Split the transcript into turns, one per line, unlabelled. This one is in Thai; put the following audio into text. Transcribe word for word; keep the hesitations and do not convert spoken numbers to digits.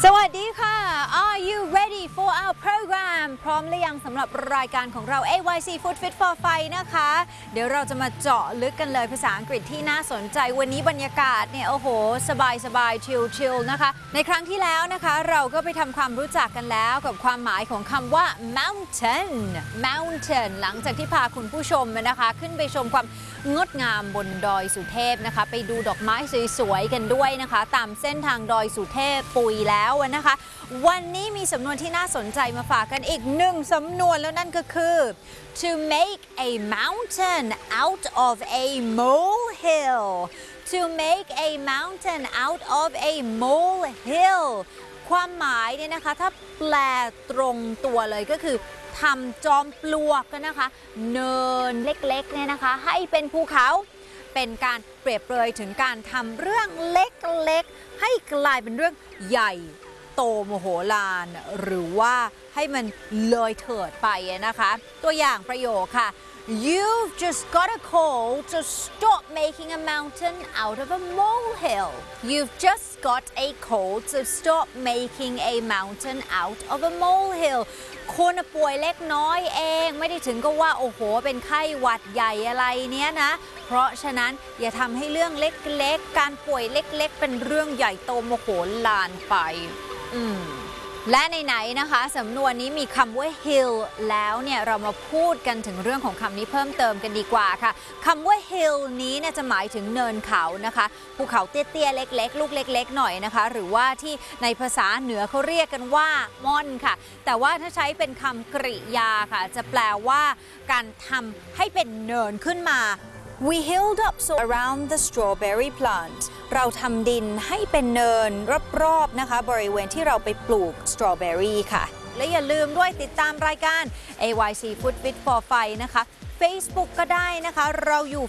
สวัสดีค่ะ Are you ready for our program พร้อมหรือยังสำหรับรายการของเรา เอ วาย ซี Food Fit for Fight นะคะเดี๋ยวเราจะมาเจาะลึกกันเลยภาษาอังกฤษที่น่าสนใจวันนี้บรรยากาศเนี่ยโอ้โหสบายสบายชิลชิลนะคะในครั้งที่แล้วนะคะเราก็ไปทำความรู้จักกันแล้วกับความหมายของคำว่า mountain mountain หลังจากที่พาคุณผู้ชมนะคะขึ้นไปชมความงดงามบนดอยสุเทพนะคะไปดูดอกไม้สวยๆกันด้วยนะคะตามเส้นทางดอยสุเทพปุยแล้วนะคะวันนี้มีสำนวนที่น่าสนใจมาฝากกันอีกหนึ่งสำนวนแล้วนั่นก็คือ to make a mountain out of a molehill to make a mountain out of a molehill ความหมายเนี่ยนะคะถ้าแปลตรงตัวเลยก็คือทำจอมปลวกกันนะคะเนินเล็กๆเนี่ยนะคะให้เป็นภูเขาเป็นการเปรียบเปรยถึงการทำเรื่องเล็กๆให้กลายเป็นเรื่องใหญ่โตโมโหลานหรือว่าให้มันเลยเถิดไปนะคะตัวอย่างประโยคค่ะ You've just got a call to stop making a mountain out of a molehill. You've just got a call to stop making a mountain out of a molehill. คุณป่วยเล็กน้อยเองไม่ได้ถึงก็ว่าโอ้โหเป็นไข้หวัดใหญ่อะไรเนี้ยนะเพราะฉะนั้นอย่าทำให้เรื่องเล็กๆการป่วยเล็กๆเป็นเรื่องใหญ่โตโมโหลานไปอืมและไหนๆนะคะสำนวนนี้มีคำว่า hill แล้วเนี่ยเรามาพูดกันถึงเรื่องของคำนี้เพิ่มเติมกันดีกว่าค่ะคำว่า hill นี้เนี่ยจะหมายถึงเนินเขานะคะภูเขาเตี้ยๆเล็กๆลูกเล็กๆหน่อยนะคะหรือว่าที่ในภาษาเหนือเขาเรียกกันว่าม่อนค่ะแต่ว่าถ้าใช้เป็นคำกริยาค่ะจะแปลว่าการทำให้เป็นเนินขึ้นมา We hilled up so around the strawberry plant เราทำดินให้เป็นเนินรอบๆนะคะบริเวณที่เราไปปลูกสตรอเบอรี่ค่ะและอย่าลืมด้วยติดตามรายการ เอ วาย ซี Food Fit for Fight นะคะ Facebook ก็ได้นะคะเราอยู่